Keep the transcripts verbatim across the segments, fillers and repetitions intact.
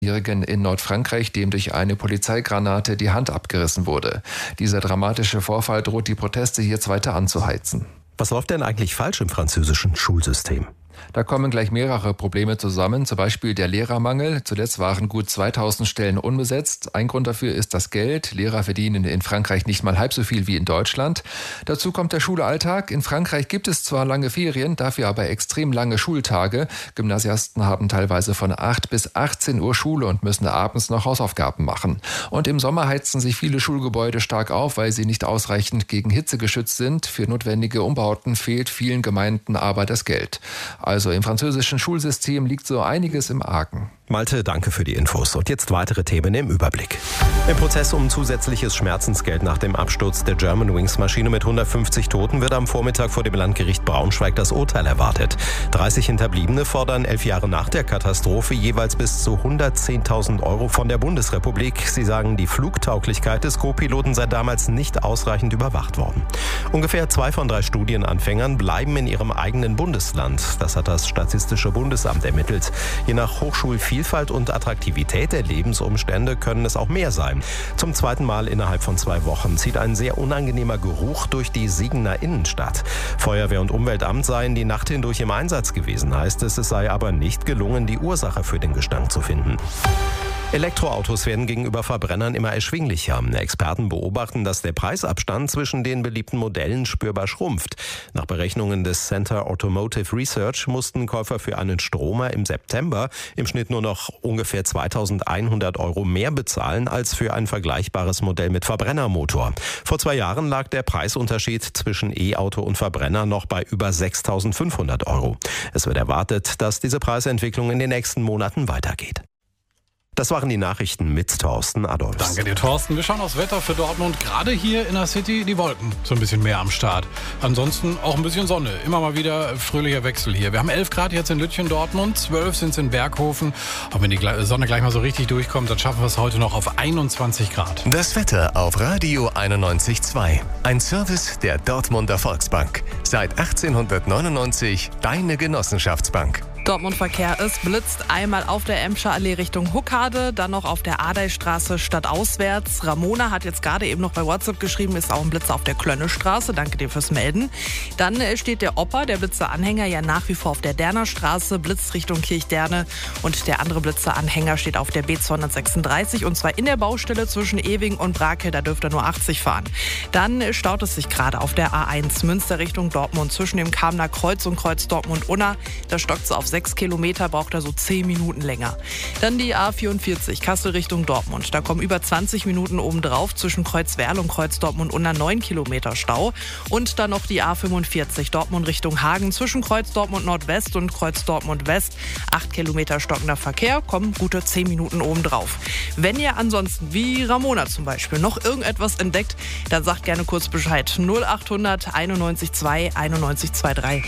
Jährigen in Nordfrankreich, dem durch eine Polizeigranate die Hand abgerissen wurde. Dieser dramatische Vorfall droht die Proteste jetzt weiter anzuheizen. Was läuft denn eigentlich falsch im französischen Schulsystem? Da kommen gleich mehrere Probleme zusammen, zum Beispiel der Lehrermangel. Zuletzt waren gut zweitausend Stellen unbesetzt. Ein Grund dafür ist das Geld. Lehrer verdienen in Frankreich nicht mal halb so viel wie in Deutschland. Dazu kommt der Schulalltag. In Frankreich gibt es zwar lange Ferien, dafür aber extrem lange Schultage. Gymnasiasten haben teilweise von acht bis achtzehn Uhr Schule und müssen abends noch Hausaufgaben machen. Und im Sommer heizen sich viele Schulgebäude stark auf, weil sie nicht ausreichend gegen Hitze geschützt sind. Für notwendige Umbauten fehlt vielen Gemeinden aber das Geld. Also im französischen Schulsystem liegt so einiges im Argen. Malte, danke für die Infos. Und jetzt weitere Themen im Überblick. Im Prozess um zusätzliches Schmerzensgeld nach dem Absturz der Germanwings-Maschine mit hundertfünfzig Toten wird am Vormittag vor dem Landgericht Braunschweig das Urteil erwartet. dreißig Hinterbliebene fordern elf Jahre nach der Katastrophe jeweils bis zu hundertzehntausend Euro von der Bundesrepublik. Sie sagen, die Flugtauglichkeit des Co-Piloten sei damals nicht ausreichend überwacht worden. Ungefähr zwei von drei Studienanfängern bleiben in ihrem eigenen Bundesland. Das hat das Statistische Bundesamt ermittelt. Je nach Hochschulvielfalt und Attraktivität der Lebensumstände können es auch mehr sein. Zum zweiten Mal innerhalb von zwei Wochen zieht ein sehr unangenehmer Geruch durch die Siegener Innenstadt. Feuerwehr und Umweltamt seien die Nacht hindurch im Einsatz gewesen, heißt es. Es sei aber nicht gelungen, die Ursache für den Gestank zu finden. Elektroautos werden gegenüber Verbrennern immer erschwinglicher. Experten beobachten, dass der Preisabstand zwischen den beliebten Modellen spürbar schrumpft. Nach Berechnungen des Center Automotive Research mussten Käufer für einen Stromer im September im Schnitt nur noch ungefähr zweitausendeinhundert Euro mehr bezahlen als für ein vergleichbares Modell mit Verbrennermotor. Vor zwei Jahren lag der Preisunterschied zwischen E-Auto und Verbrenner noch bei über sechstausendfünfhundert Euro. Es wird erwartet, dass diese Preisentwicklung in den nächsten Monaten weitergeht. Das waren die Nachrichten mit Thorsten Adolfs. Danke dir, Thorsten. Wir schauen aufs Wetter für Dortmund. Gerade hier in der City die Wolken so ein bisschen mehr am Start. Ansonsten auch ein bisschen Sonne. Immer mal wieder fröhlicher Wechsel hier. Wir haben elf Grad jetzt in Lütchen, Dortmund. zwölf sind es in Berghofen. Auch wenn die Sonne gleich mal so richtig durchkommt, dann schaffen wir es heute noch auf einundzwanzig Grad. Das Wetter auf Radio einundneunzig Komma zwei. Ein Service der Dortmunder Volksbank. Seit achtzehnhundertneunundneunzig deine Genossenschaftsbank. Dortmund Verkehr, es blitzt einmal auf der Emscher Allee Richtung Huckade, dann noch auf der Adeystraße stadtauswärts. Ramona hat jetzt gerade eben noch bei WhatsApp geschrieben, ist auch ein Blitzer auf der Klönnestraße. Danke dir fürs Melden. Dann steht der Opa, der Blitzeranhänger, ja nach wie vor auf der Dernerstraße, blitzt Richtung Kirchderne. Und der andere Blitzeranhänger steht auf der B zweihundertsechsunddreißig und zwar in der Baustelle zwischen Ewing und Brakel, da dürft ihr nur achtzig fahren. Dann staut es sich gerade auf der A eins Münster Richtung Dortmund zwischen dem Kamener Kreuz und Kreuz Dortmund-Unna. Da stockt es auf sechs Kilometer, braucht er so zehn Minuten länger. Dann die A vierundvierzig, Kassel Richtung Dortmund. Da kommen über zwanzig Minuten obendrauf zwischen Kreuzwerl und Kreuz Dortmund-Unna neun Kilometer Stau. Und dann noch die A fünfundvierzig, Dortmund Richtung Hagen zwischen Kreuz Dortmund Nordwest und Kreuz Dortmund West. acht Kilometer stockender Verkehr, kommen gute zehn Minuten obendrauf. Wenn ihr ansonsten, wie Ramona zum Beispiel, noch irgendetwas entdeckt, dann sagt gerne kurz Bescheid. null achthundert einundneunzig zwei einundneunzig dreiundzwanzig.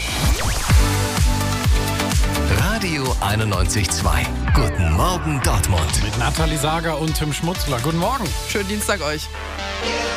Radio einundneunzig Komma zwei. Guten Morgen Dortmund. Mit Nathalie Sager und Tim Schmutzler. Guten Morgen. Schönen Dienstag euch.